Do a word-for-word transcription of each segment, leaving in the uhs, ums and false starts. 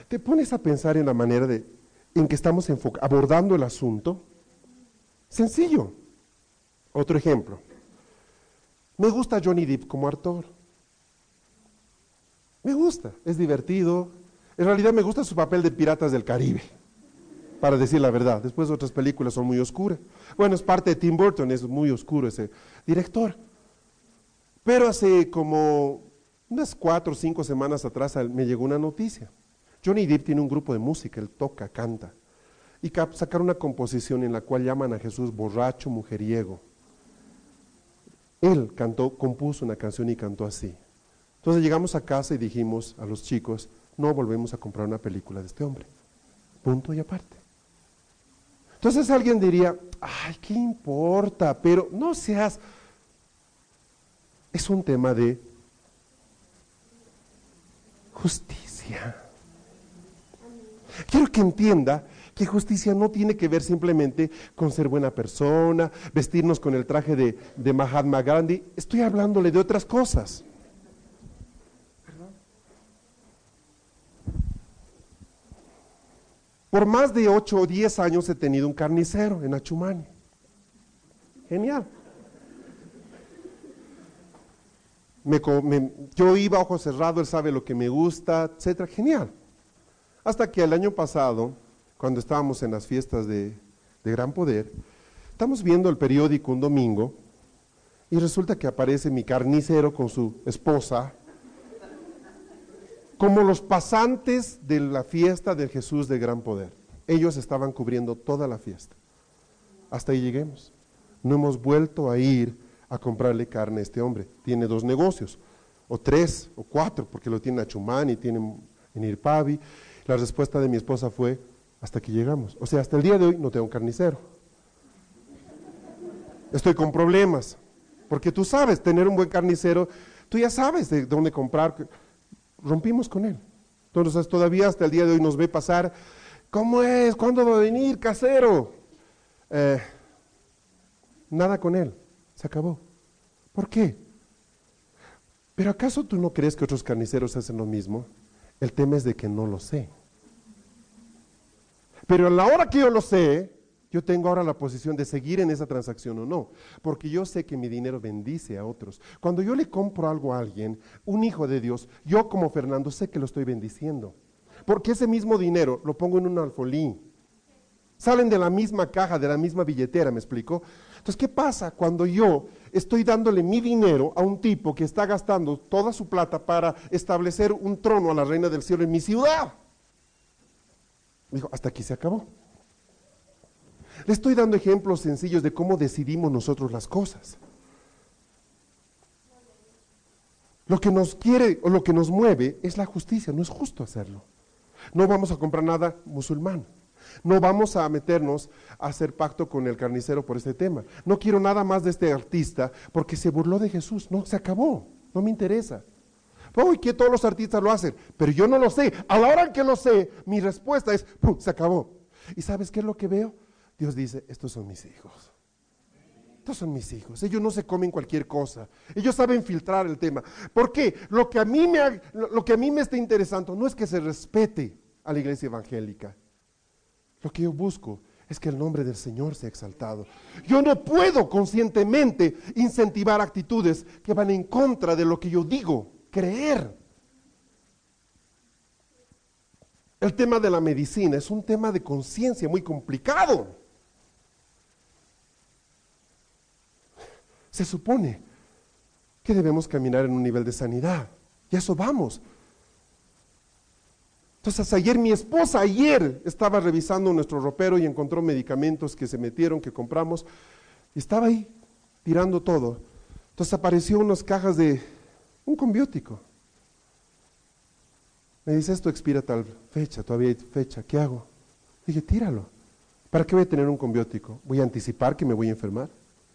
te pones a pensar en la manera de, en que estamos enfoc- abordando el asunto. Sencillo. Otro ejemplo. Me gusta Johnny Depp como actor. Me gusta, es divertido. En realidad me gusta su papel de Piratas del Caribe, para decir la verdad. Después otras películas son muy oscuras. Bueno, es parte de Tim Burton, es muy oscuro ese director. Pero hace como unas cuatro o cinco semanas atrás me llegó una noticia. Johnny Depp tiene un grupo de música, él toca, canta. Y cap- sacaron una composición en la cual llaman a Jesús borracho, mujeriego. Él cantó, compuso una canción y cantó así. Entonces llegamos a casa y dijimos a los chicos, no volvemos a comprar una película de este hombre. Punto y aparte. Entonces alguien diría, ay, ¿qué importa? Pero no seas... Es un tema de justicia. Quiero que entienda que justicia no tiene que ver simplemente con ser buena persona, vestirnos con el traje de, de Mahatma Gandhi. Estoy hablándole de otras cosas. Por más de ocho o diez años he tenido un carnicero en Achumani. Genial. Me, me, yo iba a ojos cerrados, él sabe lo que me gusta, etcétera. Genial. Hasta que el año pasado, cuando estábamos en las fiestas de, de Gran Poder, estamos viendo el periódico un domingo y resulta que aparece mi carnicero con su esposa como los pasantes de la fiesta del Jesús de Gran Poder. Ellos estaban cubriendo toda la fiesta. Hasta ahí lleguemos. No hemos vuelto a ir a comprarle carne a este hombre. Tiene dos negocios, o tres, o cuatro, porque lo tiene en Achumani, tiene en Irpavi. La respuesta de mi esposa fue, hasta que llegamos. O sea, hasta el día de hoy no tengo un carnicero. Estoy con problemas, porque tú sabes, tener un buen carnicero, tú ya sabes de dónde comprar. Rompimos con él. Entonces todavía hasta el día de hoy nos ve pasar, ¿cómo es? ¿Cuándo va a venir, casero? Eh, nada con él, se acabó. ¿Por qué? ¿Pero acaso tú no crees que otros carniceros hacen lo mismo? El tema es de que no lo sé. Pero a la hora que yo lo sé, yo tengo ahora la posición de seguir en esa transacción o no, porque yo sé que mi dinero bendice a otros. Cuando yo le compro algo a alguien, un hijo de Dios, yo como Fernando sé que lo estoy bendiciendo, porque ese mismo dinero lo pongo en un alfolí. Salen de la misma caja, de la misma billetera, ¿me explico? Entonces, ¿qué pasa cuando yo estoy dándole mi dinero a un tipo que está gastando toda su plata para establecer un trono a la reina del cielo en mi ciudad? Dijo, hasta aquí se acabó. Le estoy dando ejemplos sencillos de cómo decidimos nosotros las cosas. Lo que nos quiere o lo que nos mueve es la justicia, no es justo hacerlo. No vamos a comprar nada musulmán. No vamos a meternos a hacer pacto con el carnicero por este tema. No quiero nada más de este artista porque se burló de Jesús. No, se acabó, no me interesa. Uy, que todos los artistas lo hacen, pero yo no lo sé. A la hora en que lo sé, mi respuesta es, ¡pum!, se acabó. ¿Y sabes qué es lo que veo? Dios dice, estos son mis hijos. Estos son mis hijos. Ellos no se comen cualquier cosa. Ellos saben filtrar el tema. ¿Por qué? Lo que a mí me, lo que a mí me está interesando no es que se respete a la iglesia evangélica. Lo que yo busco es que el nombre del Señor sea exaltado. Yo no puedo conscientemente incentivar actitudes que van en contra de lo que yo digo, creer. El tema de la medicina es un tema de conciencia muy complicado. Se supone que debemos caminar en un nivel de sanidad. Y a eso vamos. Entonces ayer mi esposa, ayer estaba revisando nuestro ropero y encontró medicamentos que se metieron, que compramos. Y estaba ahí, tirando todo. Entonces apareció unas cajas de un combiótico. Me dice, esto expira tal fecha, todavía hay fecha, ¿qué hago? Dije, tíralo. ¿Para qué voy a tener un combiótico? ¿Voy a anticipar que me voy a enfermar?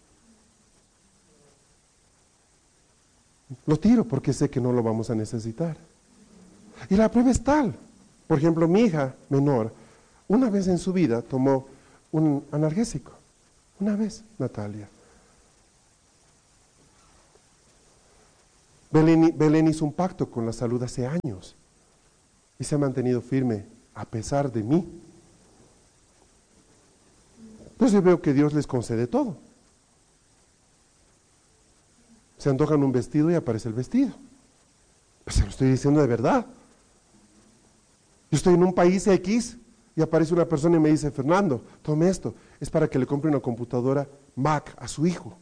Lo tiro porque sé que no lo vamos a necesitar. Y la prueba es tal. Por ejemplo, mi hija menor, una vez en su vida tomó un analgésico. Una vez, Natalia. Belén, Belén hizo un pacto con la salud hace años. y se ha mantenido firme a pesar de mí. Entonces yo veo que Dios les concede todo. Se antojan un vestido y aparece el vestido. Pues se lo estoy diciendo de verdad. Yo estoy en un país X y aparece una persona y me dice, Fernando, tome esto, es para que le compre una computadora Mac a su hijo.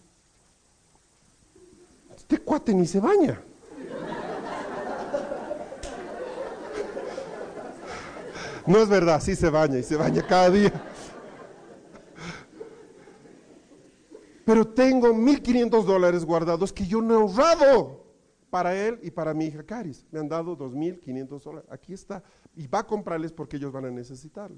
Este cuate ni se baña. No es verdad, sí se baña y se baña cada día. Pero tengo mil quinientos dólares guardados que yo no he ahorrado para él y para mi hija Caris. Me han dado dos mil quinientos dólares. Aquí está. Y va a comprarles porque ellos van a necesitarlo.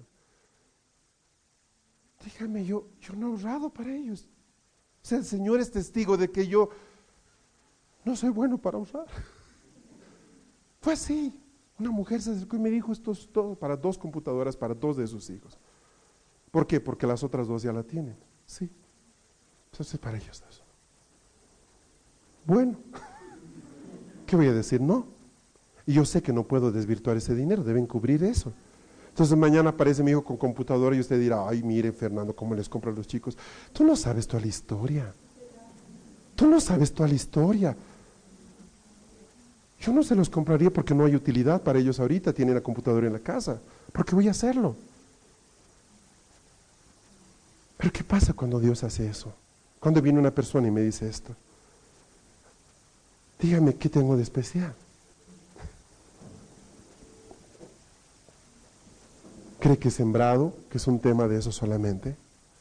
Dígame, yo, yo no he ahorrado para ellos. O sea, el Señor es testigo de que yo no soy bueno para ahorrar. Fue así. Una mujer se acercó y me dijo, esto es todo para dos computadoras, para dos de sus hijos. ¿Por qué? Porque las otras dos ya la tienen. Sí. Entonces para ellos eso. Bueno, ¿qué voy a decir? No. Y yo sé que no puedo desvirtuar ese dinero, deben cubrir eso. Entonces mañana aparece mi hijo con computadora y usted dirá, ay, mire Fernando, cómo les compra a los chicos. Tú no sabes toda la historia. Tú no sabes toda la historia. Yo no se los compraría porque no hay utilidad para ellos ahorita, tienen la computadora en la casa. ¿Por qué voy a hacerlo? Pero ¿qué pasa cuando Dios hace eso? Cuando viene una persona y me dice esto, dígame, ¿qué tengo de especial? ¿Cree que sembrado, que es un tema de eso solamente?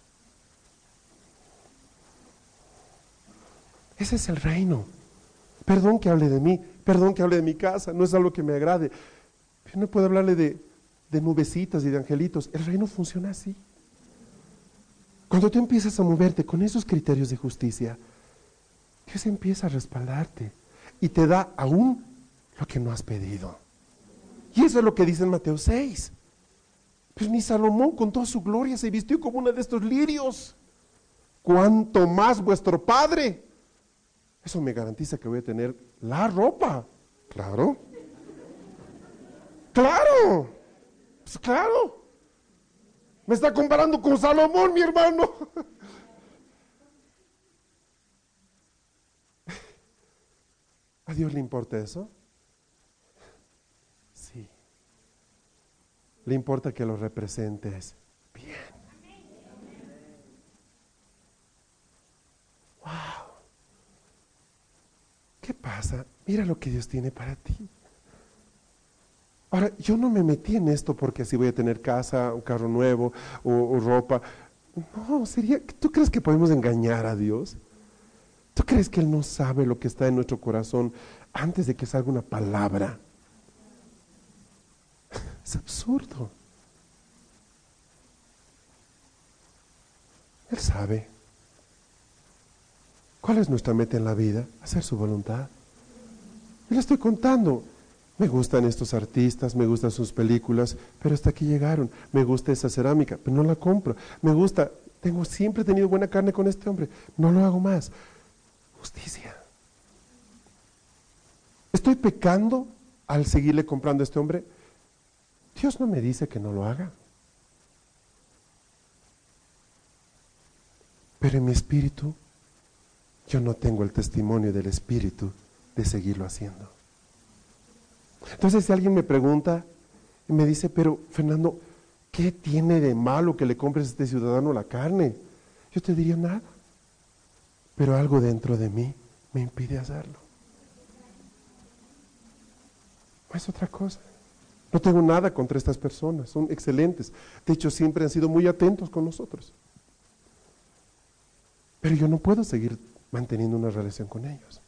Ese es el reino. Perdón que hable de mí, perdón que hable de mi casa, no es algo que me agrade. Yo no puedo hablarle de, de nubecitas y de angelitos. El reino funciona así. Cuando tú empiezas a moverte con esos criterios de justicia, Dios empieza a respaldarte y te da aún lo que no has pedido. Y eso es lo que dice en Mateo seis. Pues ni Salomón con toda su gloria se vistió como uno de estos lirios. ¿Cuánto más vuestro Padre? Eso me garantiza que voy a tener la ropa. Claro. Claro. Pues claro. Me está comparando con Salomón, mi hermano. ¿A Dios le importa eso? Sí. Le importa que lo representes bien. Wow. ¿Qué pasa? Mira lo que Dios tiene para ti. Ahora, yo no me metí en esto porque así voy a tener casa, un carro nuevo o, o ropa. No, sería, ¿tú crees que podemos engañar a Dios? ¿Tú crees que Él no sabe lo que está en nuestro corazón antes de que salga una palabra? Es absurdo. Él sabe. ¿Cuál es nuestra meta en la vida? Hacer su voluntad. Yo le estoy contando. Me gustan estos artistas, me gustan sus películas, pero hasta aquí llegaron. Me gusta esa cerámica, pero no la compro. Me gusta, tengo siempre tenido buena carne con este hombre, no lo hago más. Justicia. ¿Estoy pecando al seguirle comprando a este hombre? Dios no me dice que no lo haga. Pero en mi espíritu, yo no tengo el testimonio del Espíritu de seguirlo haciendo. Entonces, si alguien me pregunta y me dice, pero Fernando, ¿qué tiene de malo que le compres a este ciudadano la carne? Yo te diría nada, pero algo dentro de mí me impide hacerlo. No es otra cosa. No tengo nada contra estas personas, son excelentes. De hecho, siempre han sido muy atentos con nosotros. Pero yo no puedo seguir manteniendo una relación con ellos.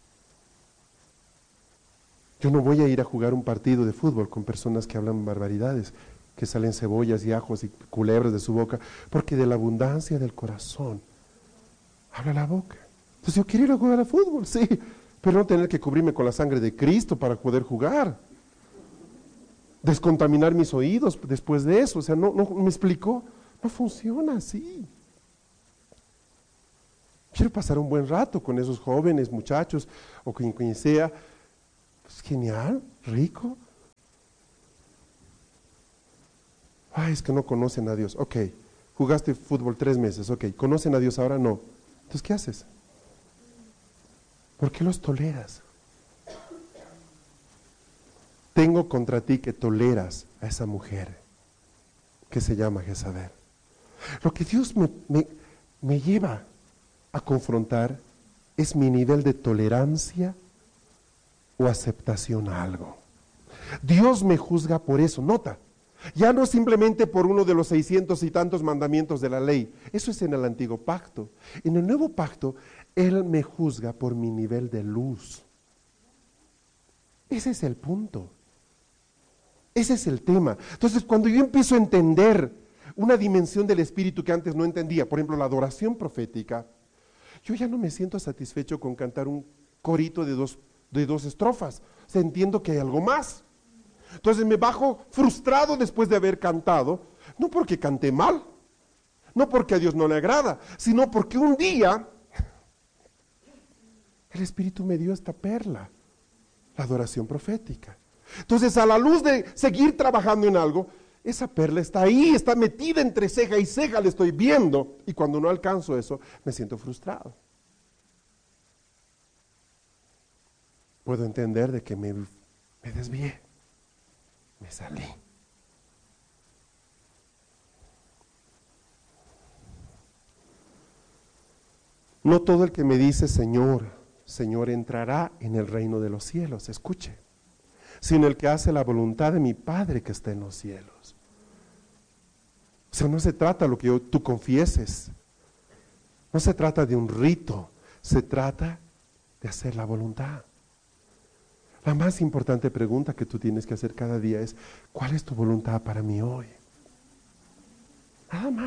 Yo no voy a ir a jugar un partido de fútbol con personas que hablan barbaridades, que salen cebollas y ajos y culebras de su boca, porque de la abundancia del corazón habla la boca. Entonces yo quiero ir a jugar a fútbol, sí, pero no tener que cubrirme con la sangre de Cristo para poder jugar. Descontaminar mis oídos después de eso, o sea, no, no me explicó, no funciona así. Quiero pasar un buen rato con esos jóvenes, muchachos, o quien, quien sea. Pues genial, rico. Ay, es que no conocen a Dios. Ok, jugaste fútbol tres meses, ok, ¿conocen a Dios ahora? No. Entonces, ¿qué haces? ¿Por qué los toleras? Tengo contra ti que toleras a esa mujer que se llama Jezabel. Lo que Dios me, me, me lleva a confrontar es mi nivel de tolerancia o aceptación a algo. Dios me juzga por eso, nota, ya no simplemente por uno de los seiscientos y tantos mandamientos de la ley, eso es en el antiguo pacto. En el nuevo pacto, Él me juzga por mi nivel de luz. Ese es el punto. Ese es el tema. Entonces, cuando yo empiezo a entender una dimensión del espíritu que antes no entendía, por ejemplo, la adoración profética, yo ya no me siento satisfecho con cantar un corito de dos, de dos estrofas. O sea, entiendo que hay algo más. Entonces me bajo frustrado después de haber cantado, no porque canté mal, no porque a Dios no le agrada, sino porque un día el Espíritu me dio esta perla, la adoración profética. Entonces, a la luz de seguir trabajando en algo, esa perla está ahí, está metida entre ceja y ceja, la estoy viendo, y cuando no alcanzo eso, me siento frustrado. Puedo entender de que me, me desvié, me salí. No todo el que me dice Señor, Señor entrará en el reino de los cielos, escuche, sino el que hace la voluntad de mi Padre que está en los cielos. O sea, no se trata de lo que yo, tú confieses, no se trata de un rito, se trata de hacer la voluntad. La más importante pregunta que tú tienes que hacer cada día es, ¿cuál es tu voluntad para mí hoy? Nada más.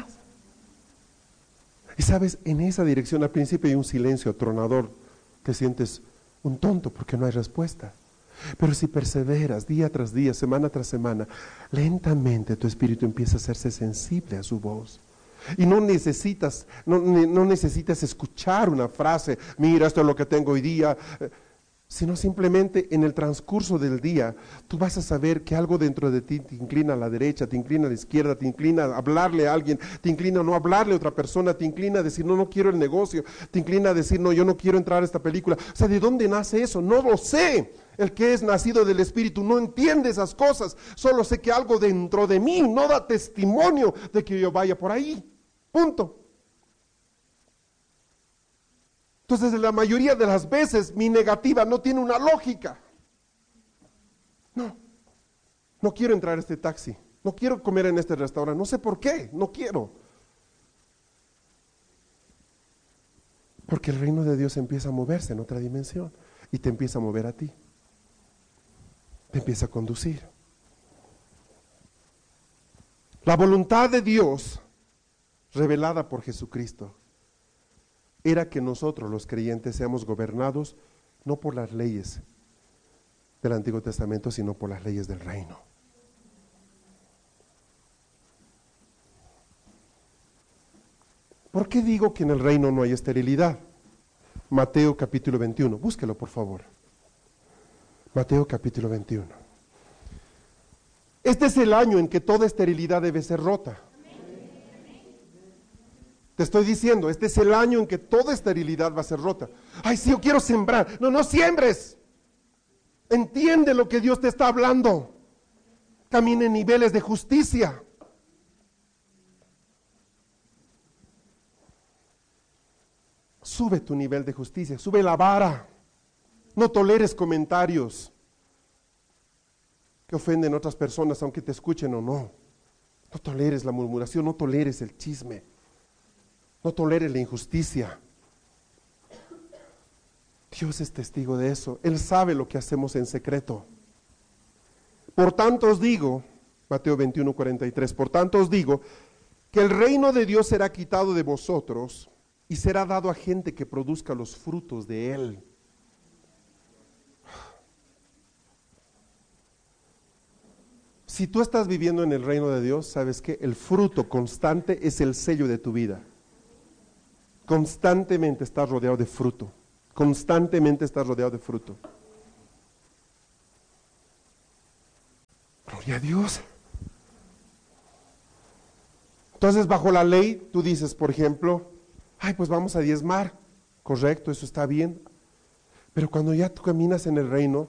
Y sabes, en esa dirección al principio hay un silencio atronador, te sientes un tonto porque no hay respuesta. Pero si perseveras día tras día, semana tras semana, lentamente tu espíritu empieza a hacerse sensible a su voz. Y no necesitas, no, no necesitas escuchar una frase, mira, esto es lo que tengo hoy día, sino simplemente en el transcurso del día, tú vas a saber que algo dentro de ti te inclina a la derecha, te inclina a la izquierda, te inclina a hablarle a alguien, te inclina a no hablarle a otra persona, te inclina a decir, no, no quiero el negocio, te inclina a decir, no, yo no quiero entrar a esta película. O sea, ¿de dónde nace eso? No lo sé. El que es nacido del Espíritu no entiende esas cosas, solo sé que algo dentro de mí no da testimonio de que yo vaya por ahí. Punto. Entonces, la mayoría de las veces mi negativa no tiene una lógica. No, no quiero entrar a este taxi, no quiero comer en este restaurante, no sé por qué, no quiero. Porque el reino de Dios empieza a moverse en otra dimensión y te empieza a mover a ti, te empieza a conducir. La voluntad de Dios revelada por Jesucristo era que nosotros los creyentes seamos gobernados no por las leyes del Antiguo Testamento, sino por las leyes del reino. ¿Por qué digo que en el reino no hay esterilidad? Mateo capítulo veintiuno, búsquelo por favor. Mateo capítulo veintiuno. Este es el año en que toda esterilidad debe ser rota. Te estoy diciendo, este es el año en que toda esterilidad va a ser rota. Ay, sí, yo quiero sembrar. No, no siembres. Entiende lo que Dios te está hablando. Camina en niveles de justicia. Sube tu nivel de justicia, sube la vara. No toleres comentarios que ofenden a otras personas, aunque te escuchen o no. No toleres la murmuración, no toleres el chisme. No toleres la injusticia. Dios es testigo de eso. Él sabe lo que hacemos en secreto. Por tanto os digo, Mateo veintiuno, cuarenta y tres, por tanto os digo que el reino de Dios será quitado de vosotros y será dado a gente que produzca los frutos de él. Si tú estás viviendo en el reino de Dios, ¿sabes qué? El fruto constante es el sello de tu vida. Constantemente estás rodeado de fruto. Constantemente estás rodeado de fruto. Gloria a Dios. Entonces, bajo la ley, tú dices, por ejemplo, ay, pues vamos a diezmar. Correcto, eso está bien. Pero cuando ya tú caminas en el reino,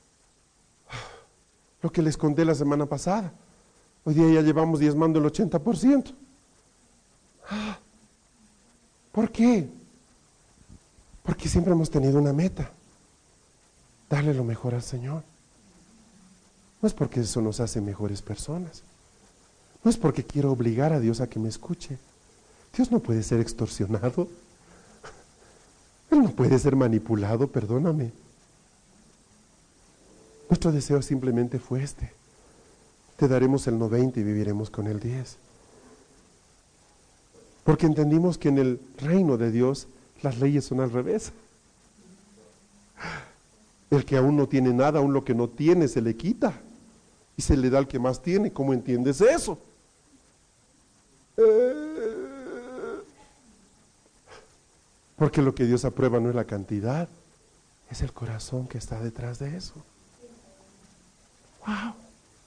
lo que les conté la semana pasada, hoy día ya llevamos diezmando el ochenta por ciento. ¿Por qué? Porque siempre hemos tenido una meta, darle lo mejor al Señor. No es porque eso nos hace mejores personas. No es porque quiero obligar a Dios a que me escuche. Dios no puede ser extorsionado. Él no puede ser manipulado, perdóname. Nuestro deseo simplemente fue este. Te daremos el noventa y viviremos con el diez. Porque entendimos que en el reino de Dios las leyes son al revés. El que aún no tiene nada, aún lo que no tiene se le quita y se le da al que más tiene. ¿Cómo entiendes eso? Eh, porque lo que Dios aprueba no es la cantidad, es el corazón que está detrás de eso. Wow.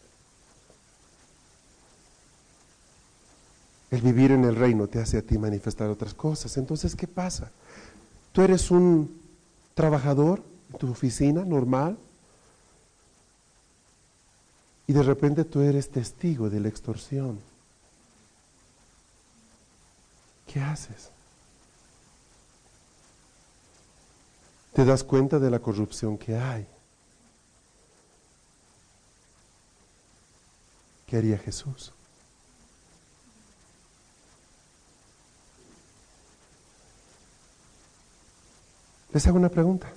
El vivir en el reino te hace a ti manifestar otras cosas. Entonces, ¿qué pasa? Tú eres un trabajador en tu oficina normal y de repente tú eres testigo de la extorsión. ¿Qué haces? Te das cuenta de la corrupción que hay. ¿Qué haría Jesús? Les hago una pregunta.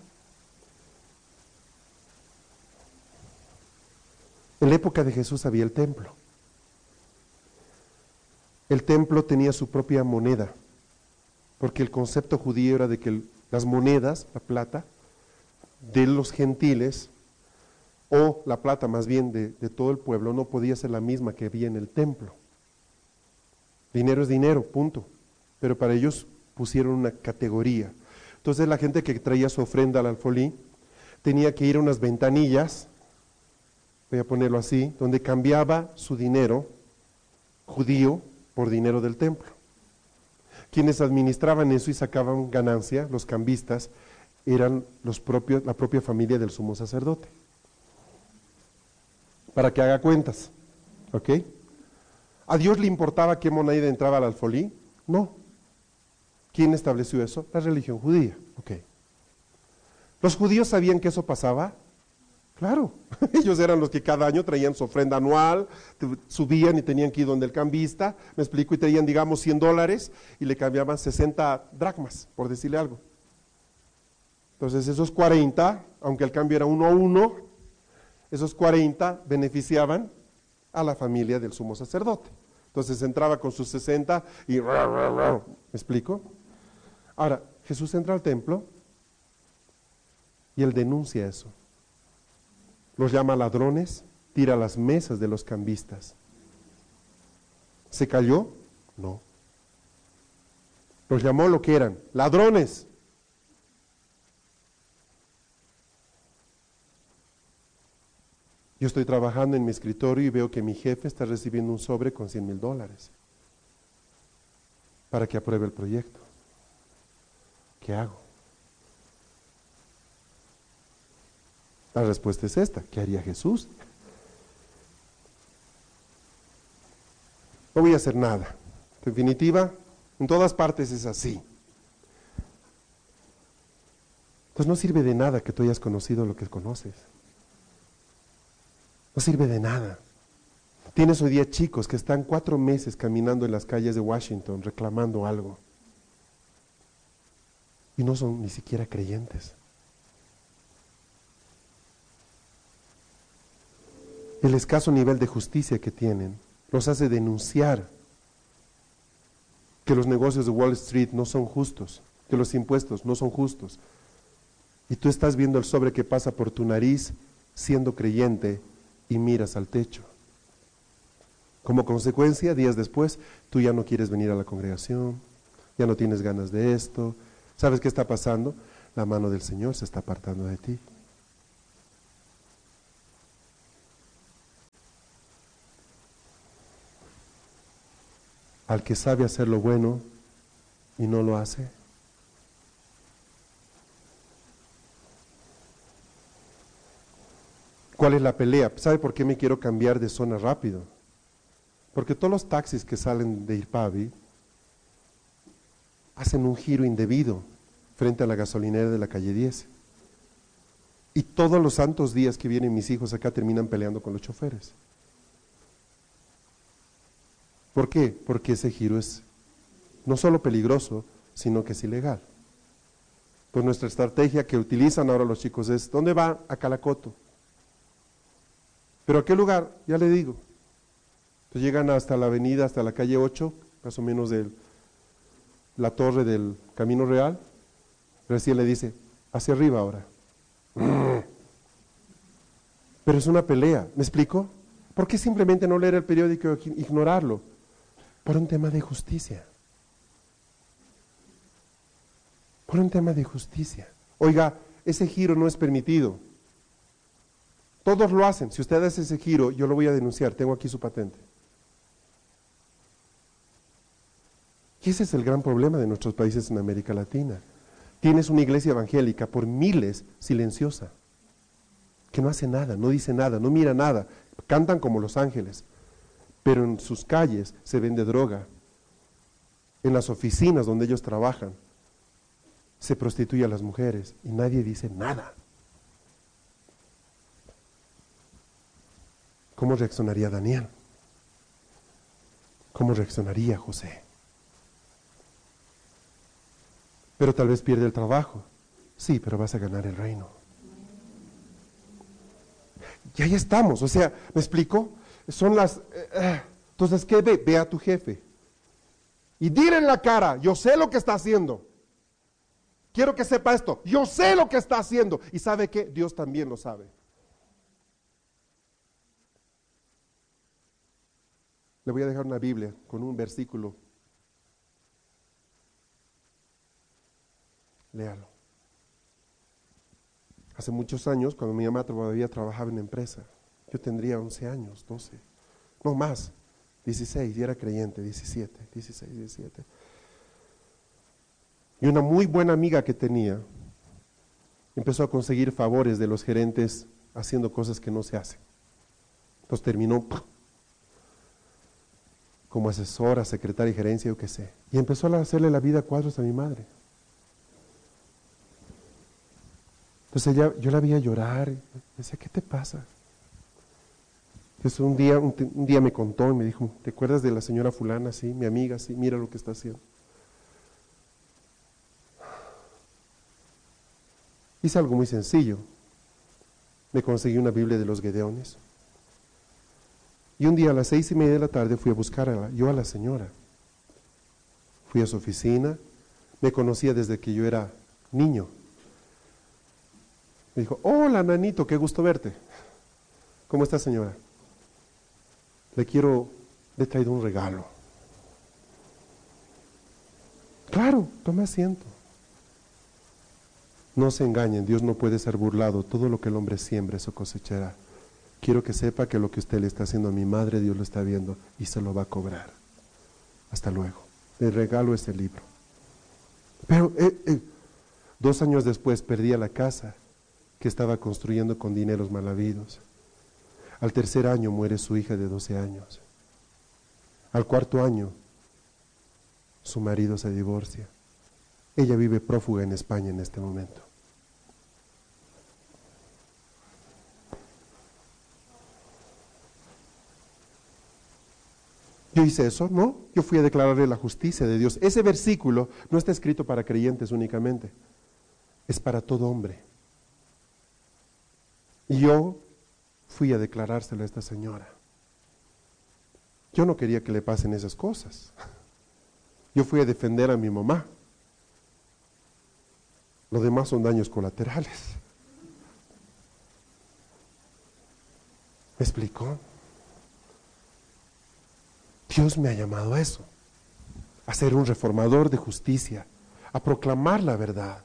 En la época de Jesús había el templo. El templo tenía su propia moneda, porque el concepto judío era de que el, las monedas, la plata, de los gentiles, o la plata más bien de, de todo el pueblo, no podía ser la misma que había en el templo. Dinero es dinero, punto. Pero para ellos pusieron una categoría. Entonces la gente que traía su ofrenda al alfolí tenía que ir a unas ventanillas, voy a ponerlo así, donde cambiaba su dinero judío por dinero del templo. Quienes administraban eso y sacaban ganancia, los cambistas, eran los propios, la propia familia del sumo sacerdote. Para que haga cuentas, ¿ok? ¿A Dios le importaba qué moneda entraba al alfolí? No. ¿Quién estableció eso? La religión judía, ¿ok? ¿Los judíos sabían que eso pasaba? Claro, ellos eran los que cada año traían su ofrenda anual, subían y tenían que ir donde el cambista, me explico, y traían, digamos, cien dólares y le cambiaban sesenta dracmas, por decirle algo. Entonces esos cuarenta, aunque el cambio era uno a uno, esos cuarenta beneficiaban a la familia del sumo sacerdote. Entonces entraba con sus sesenta y... ¿me explico? Ahora, Jesús entra al templo y él denuncia eso. Los llama ladrones, tira las mesas de los cambistas. ¿Se cayó? No. Los llamó lo que eran, ladrones. Yo estoy trabajando en mi escritorio y veo que mi jefe está recibiendo un sobre con cien mil dólares para que apruebe el proyecto. ¿Qué hago? La respuesta es esta: ¿qué haría Jesús? No voy a hacer nada. En definitiva, en todas partes es así. Entonces no sirve de nada que tú hayas conocido lo que conoces. No sirve de nada. Tienes hoy día chicos que están cuatro meses caminando en las calles de Washington reclamando algo. Y no son ni siquiera creyentes. El escaso nivel de justicia que tienen los hace denunciar que los negocios de Wall Street no son justos, que los impuestos no son justos. Y tú estás viendo el sobre que pasa por tu nariz siendo creyente y miras al techo. Como consecuencia, días después, tú ya no quieres venir a la congregación, ya no tienes ganas de esto. ¿Sabes qué está pasando? La mano del Señor se está apartando de ti. al que sabe hacer lo bueno y no lo hace? ¿Cuál es la pelea? ¿Sabe por qué me quiero cambiar de zona rápido? Porque todos los taxis que salen de Irpavi hacen un giro indebido frente a la gasolinera de la calle diez. Y todos los santos días que vienen mis hijos acá terminan peleando con los choferes. ¿Por qué? Porque ese giro es no solo peligroso, sino que es ilegal. Pues nuestra estrategia que utilizan ahora los chicos es, ¿dónde va? A Calacoto. ¿Pero a qué lugar? Ya le digo. Entonces llegan hasta la avenida, hasta la calle ocho, más o menos de la torre del Camino Real. Recién le dice, hacia arriba ahora. Pero es una pelea, ¿me explico? ¿Por qué simplemente no leer el periódico e ignorarlo? Por un tema de justicia. Por un tema de justicia. Oiga, ese giro no es permitido. Todos lo hacen. Si usted hace ese giro, yo lo voy a denunciar. Tengo aquí su patente. Y ese es el gran problema de nuestros países en América Latina. Tienes una iglesia evangélica por miles silenciosa, que no hace nada, no dice nada, no mira nada. Cantan como los ángeles, pero en sus calles se vende droga. En las oficinas donde ellos trabajan, se prostituye a las mujeres y nadie dice nada. ¿Cómo reaccionaría Daniel? ¿Cómo reaccionaría José? Pero tal vez pierde el trabajo. Sí, pero vas a ganar el reino. Y ahí estamos, o sea, ¿me explico? Son las... Eh, eh, entonces, ¿qué ve? Ve a tu jefe. Y dile en la cara, yo sé lo que está haciendo. Quiero que sepa esto, yo sé lo que está haciendo. ¿Y sabe qué? Dios también lo sabe. Le voy a dejar una Biblia con un versículo. Léalo. Hace muchos años, cuando mi mamá todavía trabajaba en la empresa, yo tendría once años, doce, no más, dieciséis, y era creyente, diecisiete, dieciséis, diecisiete. Y una muy buena amiga que tenía, empezó a conseguir favores de los gerentes haciendo cosas que no se hacen. Entonces terminó como asesora, secretaria y gerencia, yo qué sé. Y empezó a hacerle la vida a cuadros a mi madre. Entonces ella, yo la veía llorar, y decía, ¿qué te pasa? Entonces un día, un, un día me contó y me dijo, ¿te acuerdas de la señora fulana? Sí, mi amiga, sí, mira lo que está haciendo. Hice algo muy sencillo. Me conseguí una Biblia de los Gedeones. Y un día a las seis y media de la tarde fui a buscar a la, yo a la señora. Fui a su oficina, me conocía desde que yo era niño. Me dijo, hola nanito, qué gusto verte. ¿Cómo está señora? Le quiero, le he traído un regalo. Claro, tome asiento. No se engañen, Dios no puede ser burlado. Todo lo que el hombre siembra, eso cosechará. Quiero que sepa que lo que usted le está haciendo a mi madre, Dios lo está viendo y se lo va a cobrar. Hasta luego. El regalo es el libro. Pero eh, eh, dos años después perdí a la casa que estaba construyendo con dineros mal habidos. Al tercer año muere su hija de doce años. Al cuarto año, su marido se divorcia. Ella vive prófuga en España en este momento. ¿Yo hice eso? No, yo fui a declararle la justicia de Dios. Ese versículo no está escrito para creyentes únicamente, es para todo hombre. Y yo fui a declarárselo a esta señora. Yo no quería que le pasen esas cosas. Yo fui a defender a mi mamá. Lo demás son daños colaterales. ¿Me explicó? Dios me ha llamado a eso, a ser un reformador de justicia, a proclamar la verdad.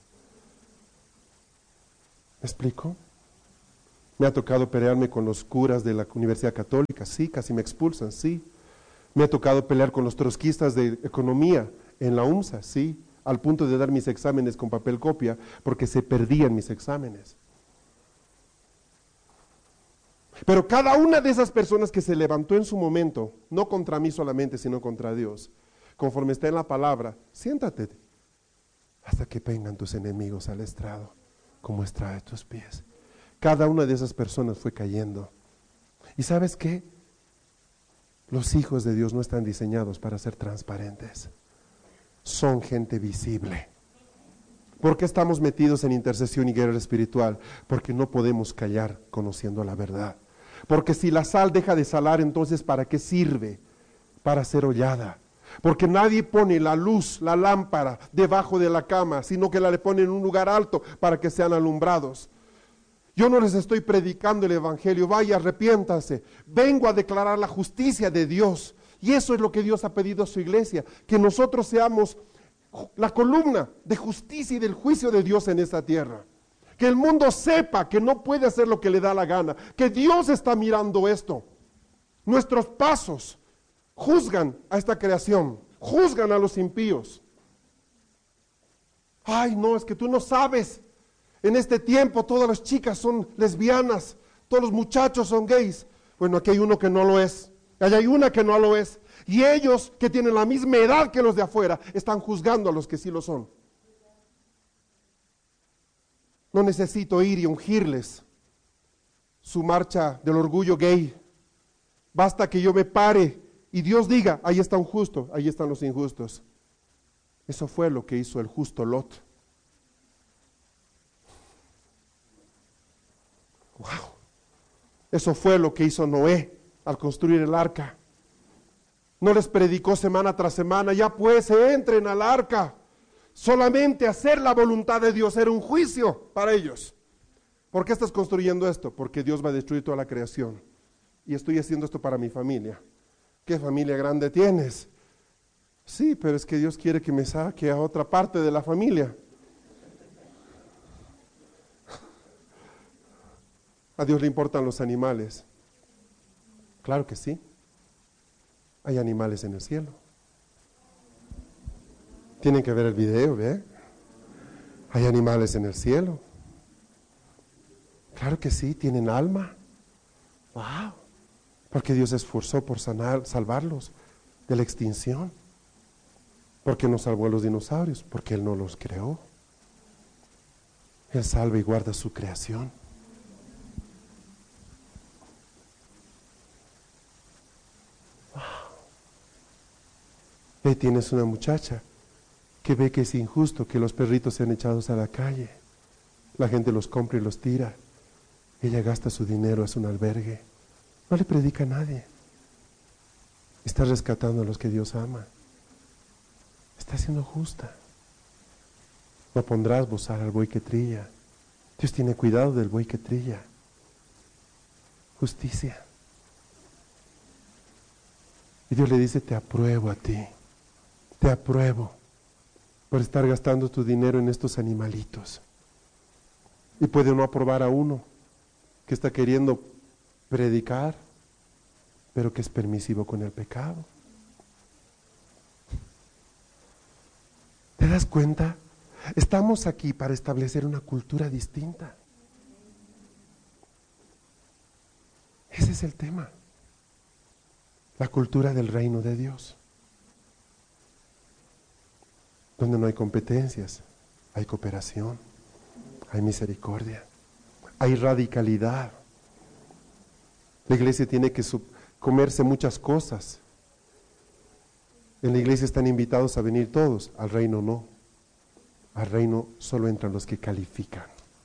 ¿Me explico? Me ha tocado pelearme con los curas de la Universidad Católica, sí, casi me expulsan, sí, Me ha tocado pelear con los trotskistas de economía en la UMSA, sí, al punto de dar mis exámenes con papel copia, porque se perdían mis exámenes. Pero cada una de esas personas que se levantó en su momento, no contra mí solamente, sino contra Dios, conforme está en la palabra, siéntate hasta que vengan tus enemigos al estrado, como estrado de tus pies. Cada una de esas personas fue cayendo. ¿Y sabes qué? Los hijos de Dios no están diseñados para ser transparentes. Son gente visible. ¿Por qué estamos metidos en intercesión y guerra espiritual? Porque no podemos callar conociendo la verdad. Porque si la sal deja de salar, entonces ¿para qué sirve? Para ser hollada. Porque nadie pone la luz, la lámpara, debajo de la cama, sino que la le pone en un lugar alto para que sean alumbrados. Yo no les estoy predicando el evangelio, vaya, arrepiéntase. Vengo a declarar la justicia de Dios. Y eso es lo que Dios ha pedido a su iglesia, que nosotros seamos la columna de justicia y del juicio de Dios en esta tierra. Que el mundo sepa que no puede hacer lo que le da la gana, que Dios está mirando esto. Nuestros pasos juzgan a esta creación, juzgan a los impíos. Ay, no, es que tú no sabes. En este tiempo todas las chicas son lesbianas, todos los muchachos son gays. Bueno, aquí hay uno que no lo es, allá hay una que no lo es. Y ellos, que tienen la misma edad que los de afuera, están juzgando a los que sí lo son. No necesito ir y ungirles su marcha del orgullo gay. Basta que yo me pare y Dios diga, ahí está un justo, ahí están los injustos. Eso fue lo que hizo el justo Lot. Wow. Eso fue lo que hizo Noé al construir el arca. No les predicó semana tras semana, ya pues entren al arca. Solamente hacer la voluntad de Dios era un juicio para ellos. ¿Por qué estás construyendo esto? Porque Dios va a destruir toda la creación. Y estoy haciendo esto para mi familia. ¿Qué familia grande tienes? Sí, pero es que Dios quiere que me saque a otra parte de la familia. A Dios le importan los animales. Claro que sí. Hay animales en el cielo. Tienen que ver el video, ¿ve? Hay animales en el cielo. Claro que sí, tienen alma. Wow. Porque Dios se esforzó por sanar, salvarlos de la extinción. Porque no salvó a los dinosaurios, porque Él no los creó. Él salva y guarda su creación. Ve, tienes una muchacha que ve que es injusto que los perritos sean echados a la calle. La gente los compra y los tira. Ella gasta su dinero, es un albergue. No le predica a nadie. Está rescatando a los que Dios ama. Está siendo justa. No pondrás bozar al buey que trilla. Dios tiene cuidado del buey que trilla. Justicia. Y Dios le dice, te apruebo a ti. Te apruebo por estar gastando tu dinero en estos animalitos. Y puede no aprobar a uno que está queriendo predicar, pero que es permisivo con el pecado. ¿Te das cuenta? Estamos aquí para establecer una cultura distinta. Ese es el tema. La cultura del reino de Dios. Donde no hay competencias, hay cooperación, hay misericordia, hay radicalidad. La iglesia tiene que sub- comerse muchas cosas. En la iglesia están invitados a venir todos, al reino no. Al reino solo entran los que califican.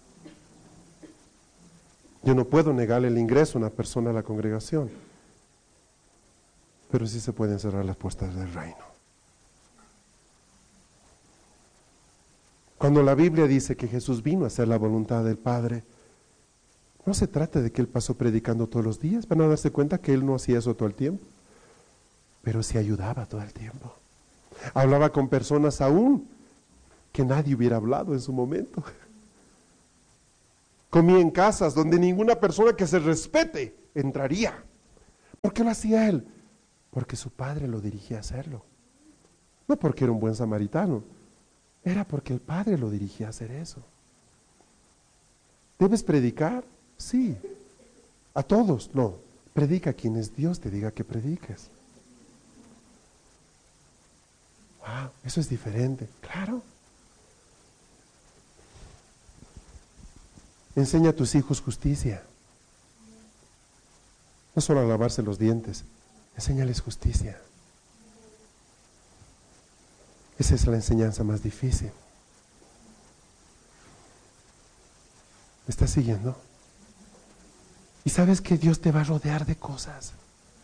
Yo no puedo negarle el ingreso a una persona a la congregación, pero sí se pueden cerrar las puertas del reino. Cuando la Biblia dice que Jesús vino a hacer la voluntad del Padre, no se trata de que Él pasó predicando todos los días. Van a darse cuenta que Él no hacía eso todo el tiempo, pero sí ayudaba todo el tiempo. Hablaba con personas aún que nadie hubiera hablado en su momento. Comía en casas donde ninguna persona que se respete entraría. ¿Por qué lo hacía Él? porque su padre lo dirigía a hacerlo. No porque era un buen samaritano, era porque el padre lo dirigía a hacer eso. ¿Debes predicar? Sí. ¿A todos? No. Predica a quienes Dios te diga que prediques. Wow, eso es diferente. Claro. Enseña a tus hijos justicia. No solo a lavarse los dientes, enséñales justicia. Esa es la enseñanza más difícil. ¿Me estás siguiendo? Y sabes que Dios te va a rodear de cosas.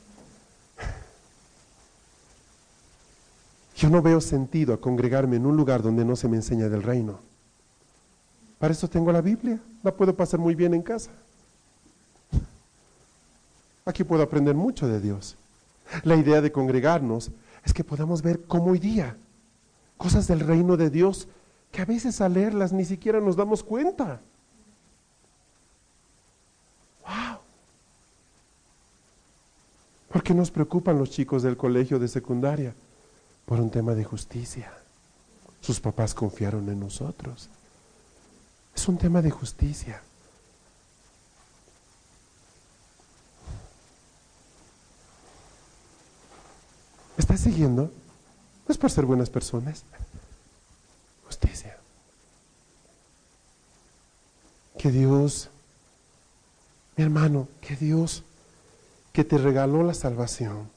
Yo no veo sentido a congregarme en un lugar donde no se me enseña del reino. Para eso tengo la Biblia, la puedo pasar muy bien en casa. Aquí puedo aprender mucho de Dios. La idea de congregarnos es que podamos ver cómo hoy día cosas del reino de Dios que a veces al leerlas ni siquiera nos damos cuenta. ¡Wow! ¿Por qué nos preocupan los chicos del colegio de secundaria? Por un tema de justicia. Sus papás confiaron en nosotros. Es un tema de justicia. ¿Me estás siguiendo? No es por ser buenas personas. Justicia. Que Dios, mi hermano, que Dios, que te regaló la salvación,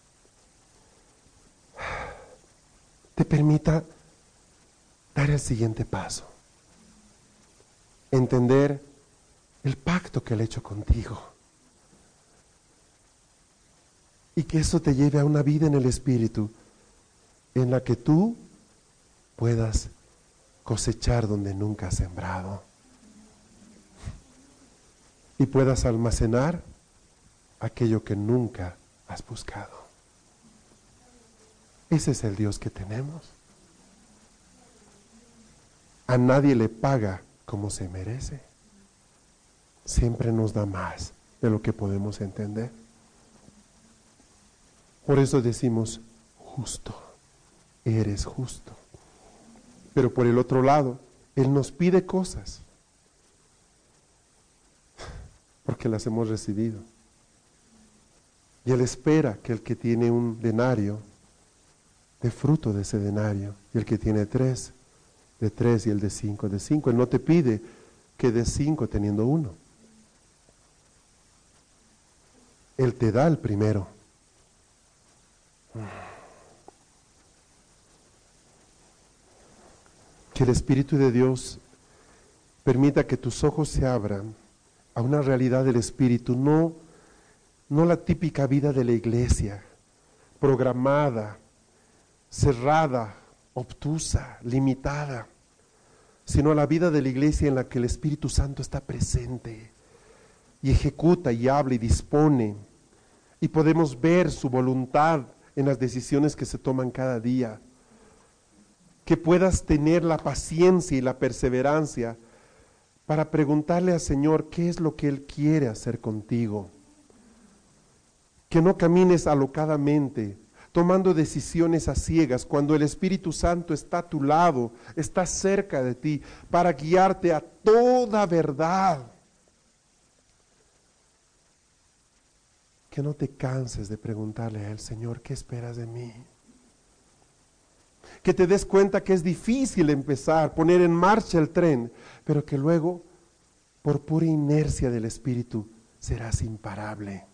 te permita dar el siguiente paso. Entender el pacto que Él ha hecho contigo. Y que eso te lleve a una vida en el Espíritu en la que tú puedas cosechar donde nunca has sembrado. Y puedas almacenar aquello que nunca has buscado. Ese es el Dios que tenemos. A nadie le paga como se merece. Siempre nos da más de lo que podemos entender. Por eso decimos, justo, eres justo. Pero por el otro lado, Él nos pide cosas, porque las hemos recibido. Y Él espera que el que tiene un denario, dé fruto de ese denario. Y el que tiene tres, de tres, y el de cinco, de cinco. Él no te pide que des cinco teniendo uno. Él te da el primero. Que el Espíritu de Dios permita que tus ojos se abran a una realidad del Espíritu, no, no la típica vida de la iglesia, programada, cerrada, obtusa, limitada, sino a la vida de la iglesia en la que el Espíritu Santo está presente y ejecuta y habla y dispone, y podemos ver su voluntad en las decisiones que se toman cada día. Que puedas tener la paciencia y la perseverancia para preguntarle al Señor qué es lo que Él quiere hacer contigo. Que no camines alocadamente, tomando decisiones a ciegas, cuando el Espíritu Santo está a tu lado, está cerca de ti, para guiarte a toda verdad. Que no te canses de preguntarle a Él, Señor, ¿qué esperas de mí? Que te des cuenta que es difícil empezar, poner en marcha el tren, pero que luego, por pura inercia del Espíritu, serás imparable.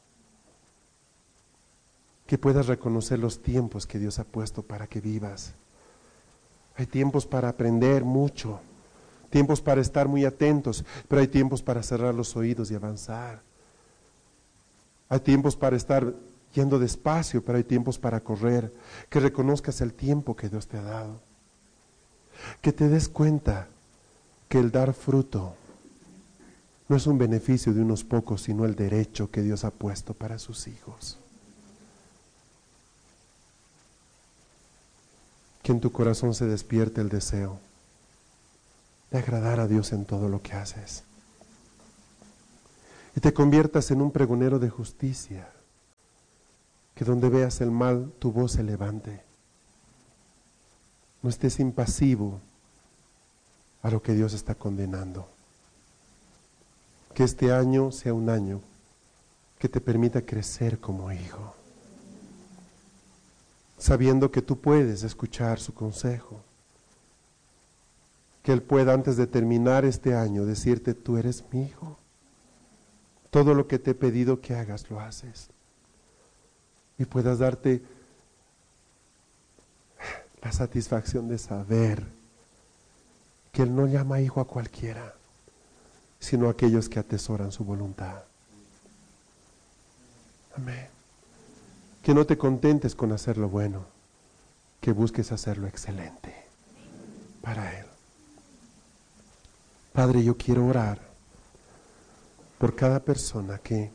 Que puedas reconocer los tiempos que Dios ha puesto para que vivas. Hay tiempos para aprender mucho, tiempos para estar muy atentos, pero hay tiempos para cerrar los oídos y avanzar. Hay tiempos para estar yendo despacio, pero hay tiempos para correr. Que reconozcas el tiempo que Dios te ha dado. Que te des cuenta que el dar fruto no es un beneficio de unos pocos, sino el derecho que Dios ha puesto para sus hijos. Que en tu corazón se despierte el deseo de agradar a Dios en todo lo que haces. Y te conviertas en un pregonero de justicia. Que donde veas el mal, tu voz se levante. No estés impasivo a lo que Dios está condenando. Que este año sea un año que te permita crecer como hijo, sabiendo que tú puedes escuchar su consejo. Que Él pueda, antes de terminar este año, decirte: tú eres mi hijo. Todo lo que te he pedido que hagas, lo haces. Y puedas darte la satisfacción de saber que Él no llama hijo a cualquiera, sino a aquellos que atesoran su voluntad. Amén. Que no te contentes con hacer lo bueno, que busques hacer lo excelente para Él. Padre, yo quiero orar por cada persona que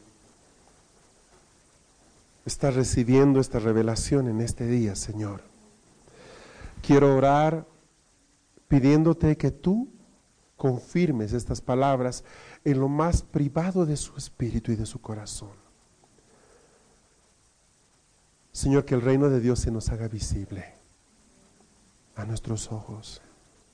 está recibiendo esta revelación en este día, Señor. Quiero orar pidiéndote que tú confirmes estas palabras en lo más privado de su espíritu y de su corazón. Señor, que el reino de Dios se nos haga visible a nuestros ojos.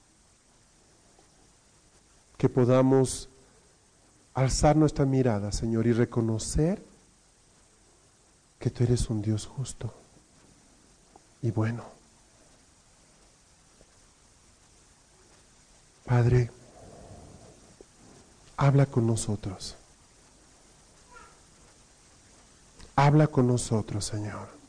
Que podamos alzar nuestra mirada, Señor, y reconocer que tú eres un Dios justo y bueno. Padre, habla con nosotros. Habla con nosotros, Señor.